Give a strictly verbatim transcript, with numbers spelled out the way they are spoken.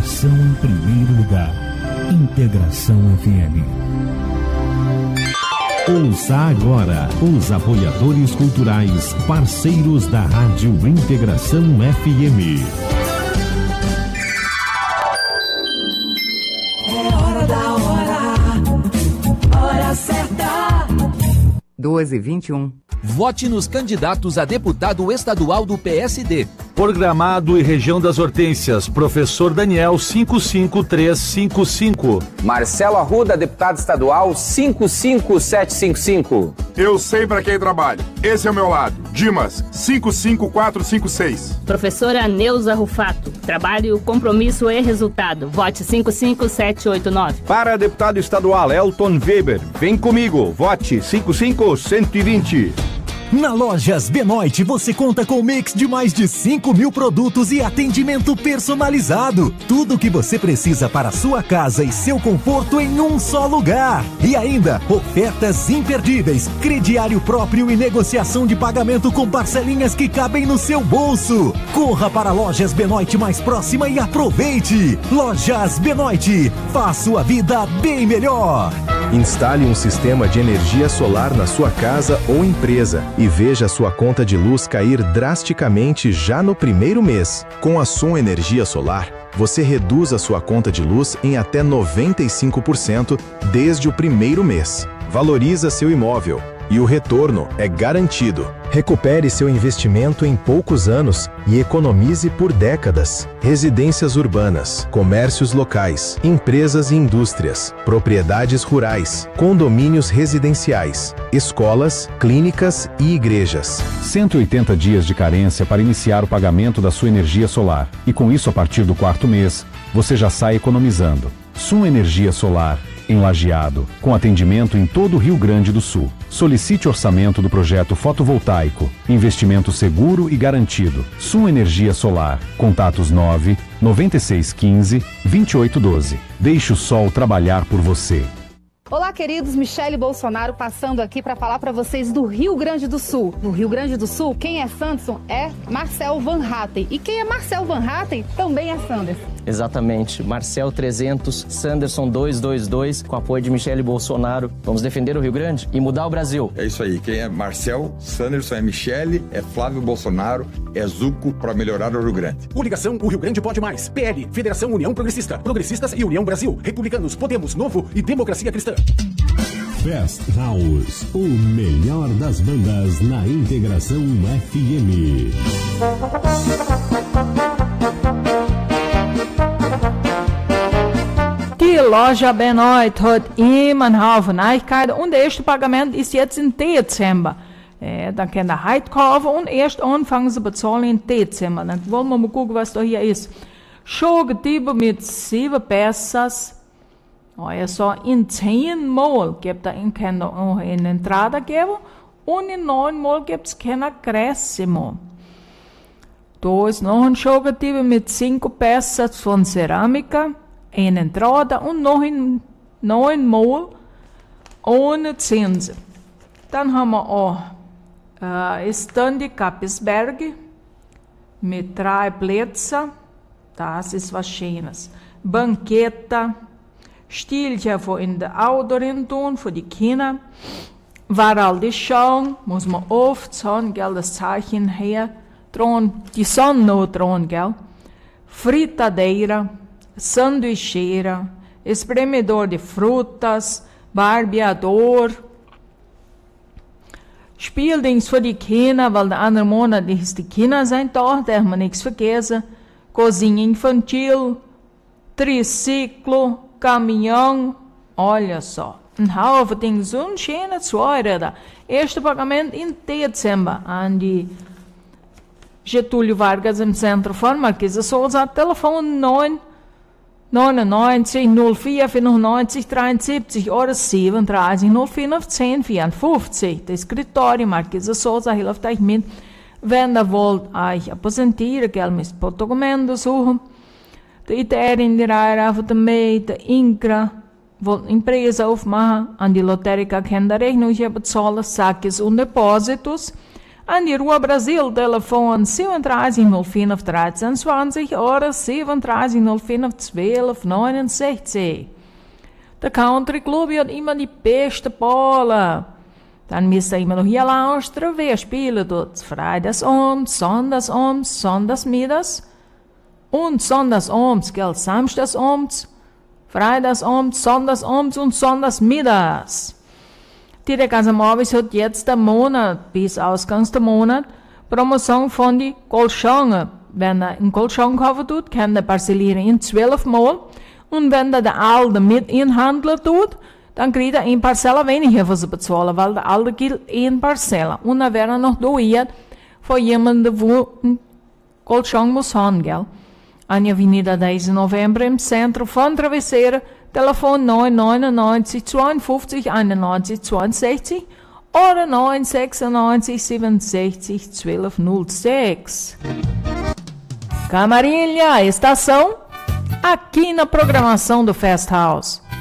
Informação em primeiro lugar. Integração F M. Ouça agora os apoiadores culturais, parceiros da Rádio Integração F M. É hora da hora, hora certa. doze e vinte e um. Vote nos candidatos a deputado estadual do P S D. Por Gramado e região das Hortênsias, professor Daniel cinco cinco três cinco cinco. Marcelo Arruda, deputado estadual cinco cinco sete cinco cinco. Eu sei para quem trabalho. Esse é o meu lado. Dimas cinco cinco quatro cinco seis. Professora Neuza Rufato. Trabalho, compromisso e resultado. Vote cinco cinco sete oito nove. Para deputado estadual Elton Weber. Vem comigo. Vote cinco cinco cento e vinte. Na Lojas Benoit você conta com um mix de mais de cinco mil produtos e atendimento personalizado. Tudo o que você precisa para a sua casa e seu conforto em um só lugar. E ainda, ofertas imperdíveis, crediário próprio e negociação de pagamento com parcelinhas que cabem no seu bolso. Corra para a Lojas Benoit mais próxima e aproveite. Lojas Benoit, faça sua vida bem melhor. Instale um sistema de energia solar na sua casa ou empresa e veja sua conta de luz cair drasticamente já no primeiro mês. Com a Som Energia Solar, você reduz a sua conta de luz em até noventa e cinco por cento desde o primeiro mês. Valoriza seu imóvel e o retorno é garantido. Recupere seu investimento em poucos anos e economize por décadas. Residências urbanas, comércios locais, empresas e indústrias, propriedades rurais, condomínios residenciais, escolas, clínicas e igrejas. cento e oitenta dias de carência para iniciar o pagamento da sua energia solar. E com isso, a partir do quarto mês, você já sai economizando. Sua Energia Solar, em Lajeado, com atendimento em todo o Rio Grande do Sul. Solicite orçamento do projeto fotovoltaico. Investimento seguro e garantido. Sua Energia Solar. Contatos nove nove seis um cinco dois oito um dois. Deixe o sol trabalhar por você. Olá, queridos, Michele Bolsonaro passando aqui para falar para vocês do Rio Grande do Sul. No Rio Grande do Sul, quem é Sanderson é Marcel Van Hatten. E quem é Marcel Van Hatten também é Sanderson. Exatamente. Marcel trezentos, Sanderson duzentos e vinte e dois, com apoio de Michele Bolsonaro. Vamos defender o Rio Grande e mudar o Brasil. É isso aí. Quem é Marcel, Sanderson é Michele, é Flávio Bolsonaro, é Zuco para melhorar o Rio Grande. Coligação O Rio Grande Pode Mais. P L, Federação União Progressista, Progressistas e União Brasil. Republicanos, Podemos, Novo e Democracia Cristã. Fast House, o melhor das bandas na Integração F M. Die Loja Benoit hat immer einen Haufen Neuigkeiten und der erste Pagament ist jetzt im Dezember. Äh, dann können wir heute kaufen und erst anfangen zu bezahlen im Dezember. Dann wollen wir mal gucken, was da hier ist. Schokotypen mit sieben peças. Olha só, em zehn Mal gibt es eine Entrada geben und in neun Mal gibt es kein Acréscimo. Da ist noch ein Schokotyp mit cinco peças von Cerâmica, eine Entrada und noch in neun Mal ohne Zinsen. Dann haben wir auch äh, Estande Capisberg mit drei Plätzen, das ist was Schönes. Banqueta, Stiltje voor in de ouderen doen, voor die Kinder. Waar al die schauen, muss man oft sagen, gell, das Zeichen her, dran, die Sonne noch dran, gell. Fritadeira, sanduicheira, espremedor de frutas, barbeador, Spieldings für die Kinder, weil der andere Monat ist die Kinder sein Tag, darf man nichts vergessen. Cozinha infantil, triciclo, caminhão, olha só, um Haufen Dinge, so ein schöner Zweiter. Erste Pagamento em dezembro, an die Getúlio Vargas im Centro von Marquesa Souza, Telefon neun neunundneunzig null vier fünfundneunzig dreiundsiebzig oder siebenunddreißig null fünf zehn vierundfünfzig. Das Escritório Marquesa Souza hilft euch mit, wenn ihr wollt euch präsentieren, gell, müsst ihr Dokumente suchen. De Italia in die Reihe von der M E I, der Incra, wollen Empresa aufmachen, an die Lotérica können die Rechnung bezahlen, Saques und Depositos. An die Ruhr Brasil, Telefon siebenunddreißig null fünf dreiundzwanzig oder siebenunddreißig null fünf zwölf neunundsechzig. Der Country Club hat immer die beste Bälle. Dann müsst ihr immer noch hier lauschen, wer spielt dort. Freitagsabends, Sonntagsabends, Sonntagsmittags und Sonntagsabends, gell, Samstagsabends, Freitagsabends, Sonntagsabends und Sonntagsmittags. Direkt am Abend hat jetzt der Monat, bis Ausgangs der Monat, Promotion von die Colchonge. Wenn er einen Colchon kaufen tut, kann der parzellieren in zwölf Mal. Und wenn der der Alte mit inhandelt tut, dann kriegt er ein Parzelle weniger für zu bezahlen, weil der Alte gilt ein Parzelle. Und dann wäre er noch doiert für jemanden, der einen Colchon muss haben, gell. An die Avenida deze November im Zentrum von Travesera, Telefon neun neun neun zweiundfünfzig einundneunzig zweiundsechzig oder neun sechsundneunzig siebenundsechzig zwölf null sechs. Camarilha, estação aqui na programação do Fest House.